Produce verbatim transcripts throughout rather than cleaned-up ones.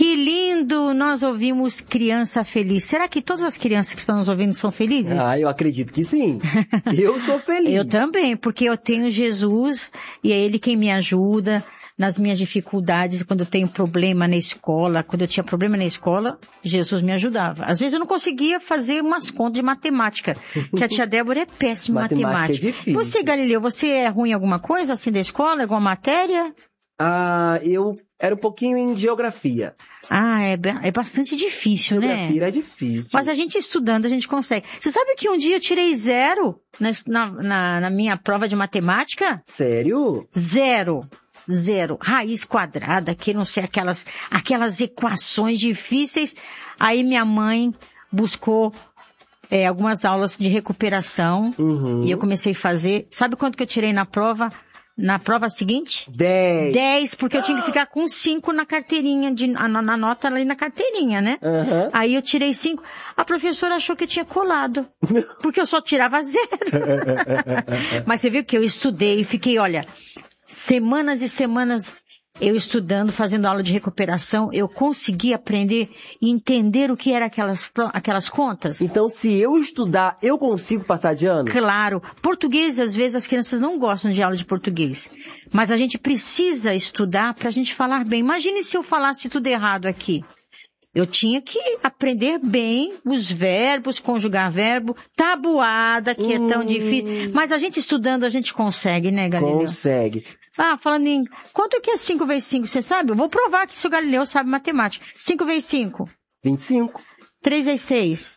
Que lindo! Nós ouvimos Criança Feliz. Será que todas as crianças que estão nos ouvindo são felizes? Ah, eu acredito que sim. Eu sou feliz. Eu também, porque eu tenho Jesus e é Ele quem me ajuda nas minhas dificuldades, quando eu tenho problema na escola. Quando eu tinha problema na escola, Jesus me ajudava. Às vezes eu não conseguia fazer umas contas de matemática, que a tia Débora é péssima em matemática. Matemática é difícil. Você, Galileu, você é ruim em alguma coisa, assim, da escola, alguma matéria? Ah, eu era um pouquinho em geografia. Ah, é, é bastante difícil, geografia né? Geografia era difícil. Mas a gente estudando, a gente consegue. Você sabe que um dia eu tirei zero na, na, na minha prova de matemática? Sério? Zero. Zero. Raiz quadrada, que não sei, aquelas, aquelas equações difíceis. Aí minha mãe buscou é, algumas aulas de recuperação. Uhum. E eu comecei a fazer. Sabe quanto que eu tirei na prova? Na prova seguinte? Dez. Dez, porque eu tinha que ficar com cinco na carteirinha, de, na, na nota ali na carteirinha, né? Uhum. Aí eu tirei cinco. A professora achou que eu tinha colado, porque eu só tirava zero. Mas você viu que eu estudei e fiquei, olha, semanas e semanas eu estudando, fazendo aula de recuperação, eu consegui aprender e entender o que eram aquelas, aquelas contas. Então, se eu estudar, eu consigo passar de ano? Claro. Português, às vezes, as crianças não gostam de aula de português. Mas a gente precisa estudar para a gente falar bem. Imagine se eu falasse tudo errado aqui. Eu tinha que aprender bem os verbos, conjugar verbo, tabuada, que hum. é tão difícil. Mas a gente estudando, a gente consegue, né, Galileu? Consegue. Ah, falando em... Quanto que é cinco vezes cinco, você sabe? Eu vou provar que o Galileu sabe matemática. cinco vezes cinco. vinte e cinco. três vezes seis.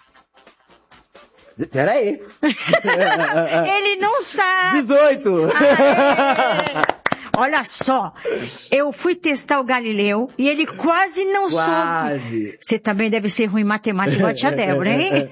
Peraí. Ele não sabe. dezoito. Aê! Olha só, eu fui testar o Galileu e ele quase não quase. soube. Você também deve ser ruim em matemática igual a tia Débora, hein?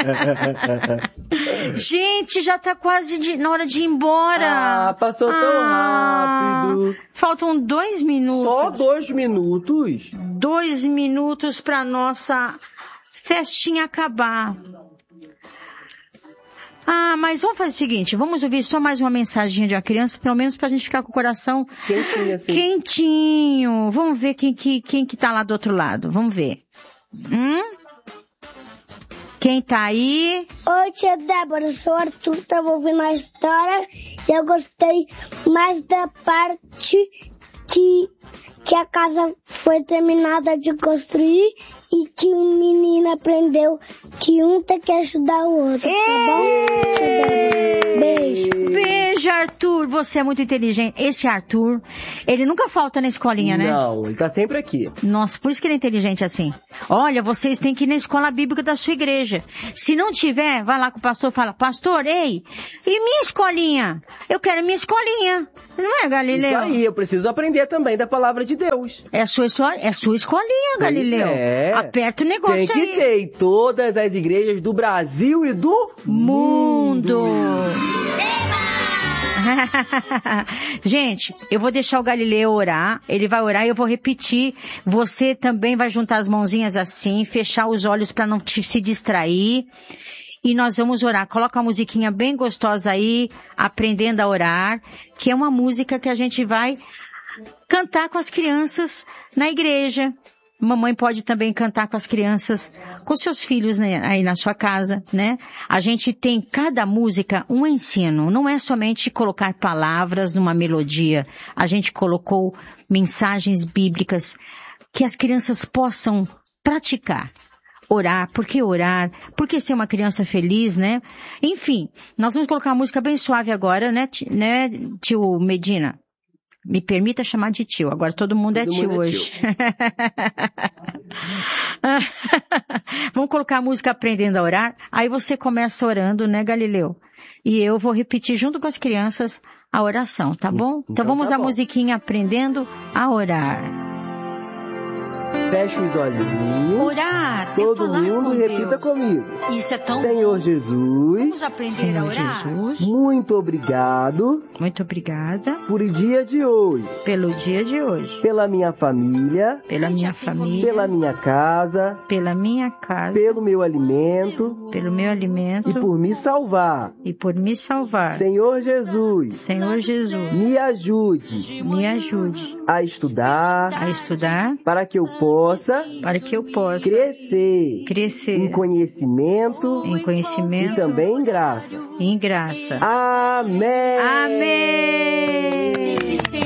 Gente, já tá quase de, na hora de ir embora. Ah, passou tão ah, rápido. Faltam dois minutos. Só dois minutos? Dois minutos pra nossa festinha acabar. Ah, mas vamos fazer o seguinte, vamos ouvir só mais uma mensagem de uma criança, pelo menos pra gente ficar com o coração quentinho, assim. Quentinho. Vamos ver quem que, quem que tá lá do outro lado, vamos ver. Hum? Quem tá aí? Oi, tia Débora, eu sou o Arthur, tava ouvindo a história e eu gostei mais da parte que, que a casa foi terminada de construir e que um menino aprendeu que um tem que ajudar o outro, Ei! tá bom? Tia Débora, beijo. Beijo, Arthur, você é muito inteligente. Esse Arthur, ele nunca falta na escolinha, né? Não, ele tá sempre aqui. Nossa, por isso que ele é inteligente assim. Olha, vocês têm que ir na escola bíblica da sua igreja. Se não tiver, vai lá com o pastor e fala, pastor, ei, e minha escolinha? Eu quero minha escolinha. Não é, Galileu? Isso aí, eu preciso aprender também da palavra de Deus. É a sua, é a sua escolinha, Galileu. É. Aperta o negócio aí. Tem que ter em todas as igrejas do Brasil e do mundo. mundo. Gente, eu vou deixar o Galileu orar, ele vai orar e eu vou repetir. Você também vai juntar as mãozinhas assim, fechar os olhos para não te, se distrair. E nós vamos orar. Coloca uma musiquinha bem gostosa aí, aprendendo a orar, que é uma música que a gente vai cantar com as crianças na igreja. Mamãe pode também cantar com as crianças, com seus filhos, né, aí na sua casa, né? A gente tem cada música um ensino, não é somente colocar palavras numa melodia. A gente colocou mensagens bíblicas que as crianças possam praticar. Orar, por que orar? Por que ser uma criança feliz, né? Enfim, nós vamos colocar uma música bem suave agora, né, né, tio Medina? Me permita chamar de tio. Agora todo mundo todo é tio mundo hoje. É tio. Vamos colocar a música Aprendendo a Orar. Aí você começa orando, né, Galileu? E eu vou repetir junto com as crianças a oração, tá bom? Então, então vamos tá à bom. Musiquinha Aprendendo a Orar. Feche os olhinhos. Orar. Todo é falar mundo com repita Deus. Comigo. Isso é tão Senhor Jesus. Vamos aprender Senhor a orar. Jesus. Muito obrigado. Muito obrigada. Por o dia de hoje. Pelo dia de hoje. Pela minha família. Pela minha família. Pela minha casa. Pela minha casa. Pelo meu alimento. Pelo meu alimento. E por me salvar. E por me salvar. Senhor Jesus. Senhor Jesus. Me ajude. Me ajude. A estudar. A estudar. Para que eu possa possa para que eu possa crescer, crescer em conhecimento, em conhecimento e também em graça. e em graça. Amém! Amém!